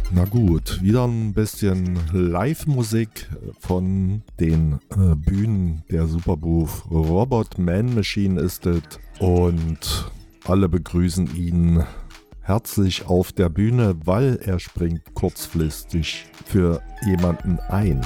Na gut, wieder ein bisschen Live-Musik von den Bühnen der Superbooth. Robot Man Machine ist es und alle begrüßen ihn herzlich auf der Bühne, weil er springt kurzfristig für jemanden ein.